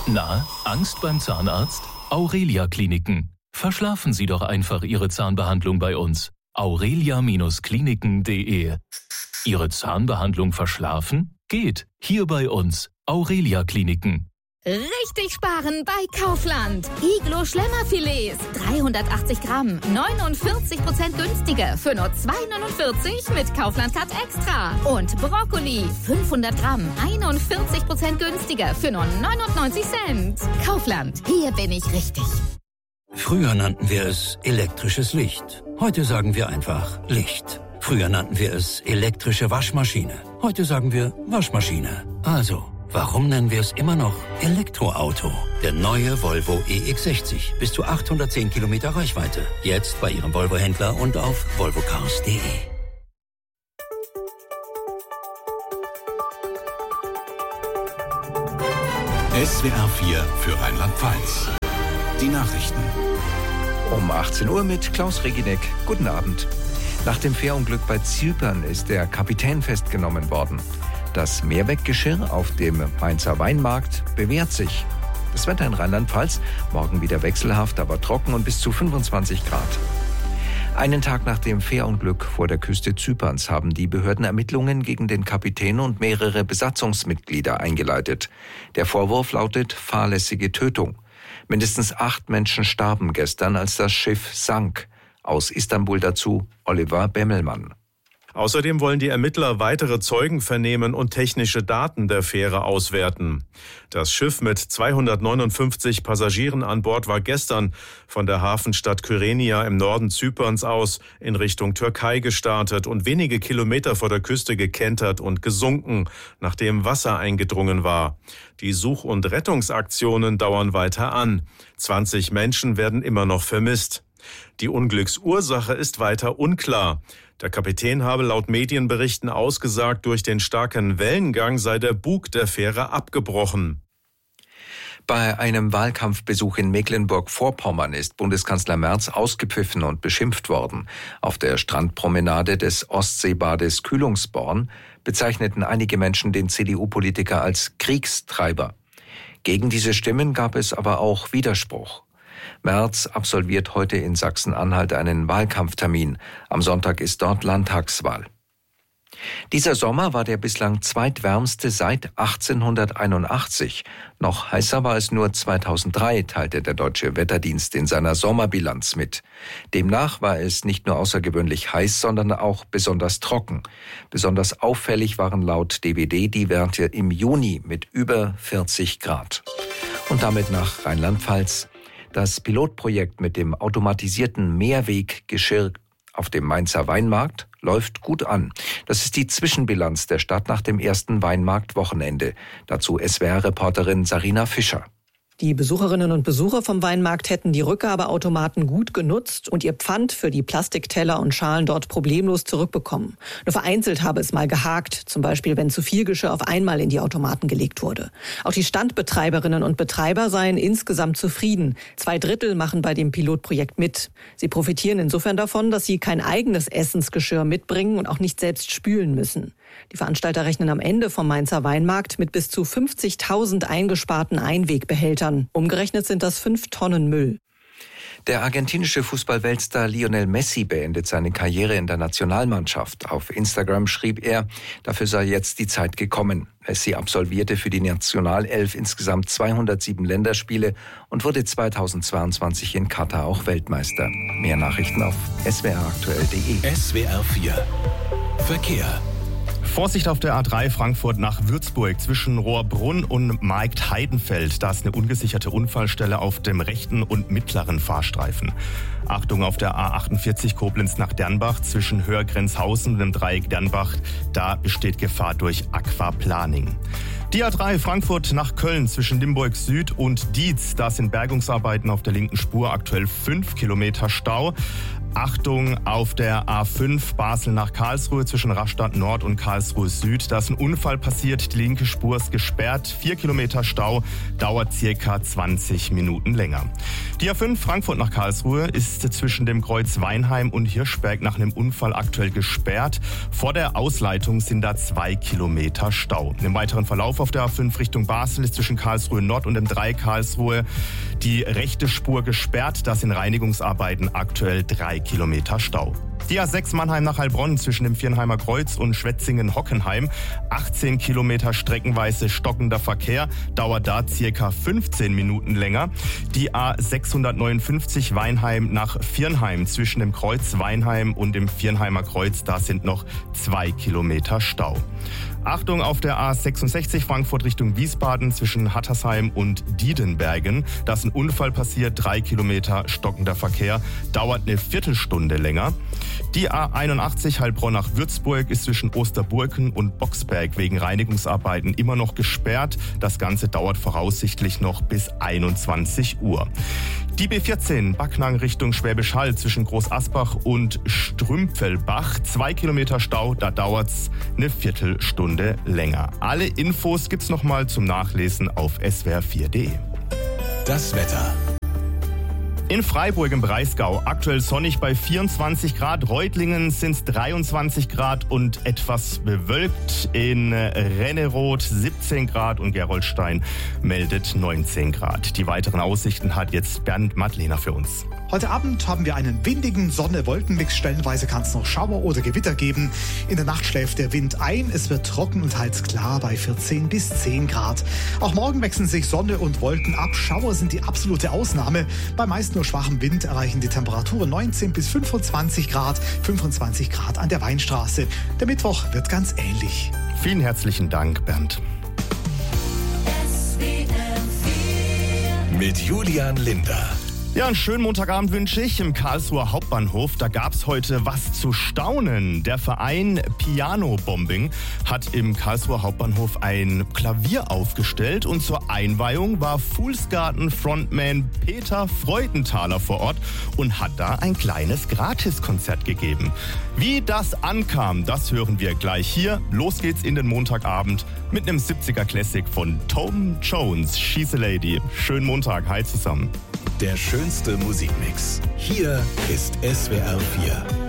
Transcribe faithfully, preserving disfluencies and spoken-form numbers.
Na, Angst beim Zahnarzt? Aurelia Kliniken. Verschlafen Sie doch einfach Ihre Zahnbehandlung bei uns. aurelia Kliniken punkt de. Ihre Zahnbehandlung verschlafen? Geht. Hier bei uns. Aurelia Kliniken. Richtig sparen bei Kaufland. Iglo Schlemmerfilets, dreihundertachtzig Gramm, neunundvierzig Prozent günstiger für nur zwei neunundvierzig mit Kaufland Cut Extra. Und Brokkoli, fünfhundert Gramm, einundvierzig Prozent günstiger für nur neunundneunzig Cent. Kaufland, hier bin ich richtig. Früher nannten wir es elektrisches Licht. Heute sagen wir einfach Licht. Früher nannten wir es elektrische Waschmaschine. Heute sagen wir Waschmaschine. Also, warum nennen wir es immer noch Elektroauto? Der neue Volvo E X sechzig. Bis zu achthundertzehn Kilometer Reichweite. Jetzt bei Ihrem Volvo-Händler und auf volvocars punkt de. S W R vier für Rheinland-Pfalz. Die Nachrichten. Um achtzehn Uhr mit Klaus Reginek. Guten Abend. Nach dem Fährunglück bei Zypern ist der Kapitän festgenommen worden. Das Mehrweggeschirr auf dem Mainzer Weinmarkt bewährt sich. Das Wetter in Rheinland-Pfalz, morgen wieder wechselhaft, aber trocken und bis zu fünfundzwanzig Grad. Einen Tag nach dem Fährunglück vor der Küste Zyperns haben die Behörden Ermittlungen gegen den Kapitän und mehrere Besatzungsmitglieder eingeleitet. Der Vorwurf lautet fahrlässige Tötung. Mindestens acht Menschen starben gestern, als das Schiff sank. Aus Istanbul dazu Oliver Bemmelmann. Außerdem wollen die Ermittler weitere Zeugen vernehmen und technische Daten der Fähre auswerten. Das Schiff mit zweihundertneunundfünfzig Passagieren an Bord war gestern von der Hafenstadt Kyrenia im Norden Zyperns aus in Richtung Türkei gestartet und wenige Kilometer vor der Küste gekentert und gesunken, nachdem Wasser eingedrungen war. Die Such- und Rettungsaktionen dauern weiter an. zwanzig Menschen werden immer noch vermisst. Die Unglücksursache ist weiter unklar. Der Kapitän habe laut Medienberichten ausgesagt, durch den starken Wellengang sei der Bug der Fähre abgebrochen. Bei einem Wahlkampfbesuch in Mecklenburg-Vorpommern ist Bundeskanzler Merz ausgepfiffen und beschimpft worden. Auf der Strandpromenade des Ostseebades Kühlungsborn bezeichneten einige Menschen den C D U-Politiker als Kriegstreiber. Gegen diese Stimmen gab es aber auch Widerspruch. Merz absolviert heute in Sachsen-Anhalt einen Wahlkampftermin. Am Sonntag ist dort Landtagswahl. Dieser Sommer war der bislang zweitwärmste seit achtzehnhunderteinundachtzig. Noch heißer war es nur zweitausenddrei, teilte der Deutsche Wetterdienst in seiner Sommerbilanz mit. Demnach war es nicht nur außergewöhnlich heiß, sondern auch besonders trocken. Besonders auffällig waren laut D W D die Werte im Juni mit über vierzig Grad. Und damit nach Rheinland-Pfalz. Das Pilotprojekt mit dem automatisierten Mehrweggeschirr auf dem Mainzer Weinmarkt läuft gut an. Das ist die Zwischenbilanz der Stadt nach dem ersten Weinmarktwochenende. Dazu S W R-Reporterin Sarina Fischer. Die Besucherinnen und Besucher vom Weinmarkt hätten die Rückgabeautomaten gut genutzt und ihr Pfand für die Plastikteller und Schalen dort problemlos zurückbekommen. Nur vereinzelt habe es mal gehakt, zum Beispiel wenn zu viel Geschirr auf einmal in die Automaten gelegt wurde. Auch die Standbetreiberinnen und Betreiber seien insgesamt zufrieden. Zwei Drittel machen bei dem Pilotprojekt mit. Sie profitieren insofern davon, dass sie kein eigenes Essensgeschirr mitbringen und auch nicht selbst spülen müssen. Die Veranstalter rechnen am Ende vom Mainzer Weinmarkt mit bis zu fünfzigtausend eingesparten Einwegbehältern. Umgerechnet sind das fünf Tonnen Müll. Der argentinische Fußball-Weltstar Lionel Messi beendet seine Karriere in der Nationalmannschaft. Auf Instagram schrieb er, dafür sei jetzt die Zeit gekommen. Messi absolvierte für die Nationalelf insgesamt zweihundertsieben Länderspiele und wurde zweitausendzweiundzwanzig in Katar auch Weltmeister. Mehr Nachrichten auf s w r aktuell punkt de. S W R vier Verkehr. Vorsicht auf der A drei Frankfurt nach Würzburg zwischen Rohrbrunn und Markt-Heidenfeld. Da ist eine ungesicherte Unfallstelle auf dem rechten und mittleren Fahrstreifen. Achtung auf der A achtundvierzig Koblenz nach Dernbach zwischen Höhergrenzhausen und dem Dreieck Dernbach. Da besteht Gefahr durch Aquaplaning. Die A drei Frankfurt nach Köln zwischen Limburg Süd und Dietz. Da sind Bergungsarbeiten auf der linken Spur, aktuell fünf Kilometer Stau. Achtung auf der A fünf Basel nach Karlsruhe zwischen Rastatt Nord und Karlsruhe Süd. Da ist ein Unfall passiert, die linke Spur ist gesperrt, vier Kilometer Stau, dauert circa zwanzig Minuten länger. Die A fünf Frankfurt nach Karlsruhe ist zwischen dem Kreuz Weinheim und Hirschberg nach einem Unfall aktuell gesperrt. Vor der Ausleitung sind da zwei Kilometer Stau. Im weiteren Verlauf auf der A fünf Richtung Basel ist zwischen Karlsruhe Nord und dem drei Karlsruhe die rechte Spur gesperrt. Da sind Reinigungsarbeiten aktuell drei Kilometer Stau. Die A sechs Mannheim nach Heilbronn zwischen dem Viernheimer Kreuz und Schwetzingen-Hockenheim. achtzehn Kilometer streckenweise stockender Verkehr, dauert da circa fünfzehn Minuten länger. Die A sechshundertneunundfünfzig Weinheim nach Viernheim zwischen dem Kreuz Weinheim und dem Viernheimer Kreuz, da sind noch zwei Kilometer Stau. Achtung auf der A sechsundsechzig Frankfurt Richtung Wiesbaden zwischen Hattersheim und Diedenbergen. Da ist ein Unfall passiert, drei Kilometer stockender Verkehr, dauert eine Viertelstunde länger. Die A einundachtzig Heilbronn nach Würzburg ist zwischen Osterburken und Boxberg wegen Reinigungsarbeiten immer noch gesperrt. Das Ganze dauert voraussichtlich noch bis einundzwanzig Uhr. Die B vierzehn Backnang Richtung Schwäbisch Hall zwischen Großasbach und Strümpfelbach. Zwei Kilometer Stau, da dauert's eine Viertelstunde länger. Alle Infos gibt's nochmal zum Nachlesen auf s w r vier punkt d e. Das Wetter. In Freiburg im Breisgau aktuell sonnig bei vierundzwanzig Grad. Reutlingen sind es dreiundzwanzig Grad und etwas bewölkt. In Renneroth siebzehn Grad und Gerolstein meldet neunzehn Grad. Die weiteren Aussichten hat jetzt Bernd Madlener für uns. Heute Abend haben wir einen windigen Sonne-Wolken-Mix. Stellenweise kann es noch Schauer oder Gewitter geben. In der Nacht schläft der Wind ein. Es wird trocken und teils klar bei vierzehn bis zehn Grad. Auch morgen wechseln sich Sonne und Wolken ab. Schauer sind die absolute Ausnahme. Bei meist nur schwachem Wind erreichen die Temperaturen neunzehn bis fünfundzwanzig Grad. fünfundzwanzig Grad an der Weinstraße. Der Mittwoch wird ganz ähnlich. Vielen herzlichen Dank, Bernd. Mit Julian Linder. Ja, einen schönen Montagabend wünsche ich im Karlsruher Hauptbahnhof. Da gab's heute was zu staunen. Der Verein Piano Bombing hat im Karlsruher Hauptbahnhof ein Klavier aufgestellt und zur Einweihung war Foolsgarden-Frontman Peter Freudenthaler vor Ort und hat da ein kleines Gratiskonzert gegeben. Wie das ankam, das hören wir gleich hier. Los geht's in den Montagabend mit einem siebziger Classic von Tom Jones, She's a Lady. Schönen Montag, hi zusammen. Der schönste Musikmix. Hier ist S W R vier.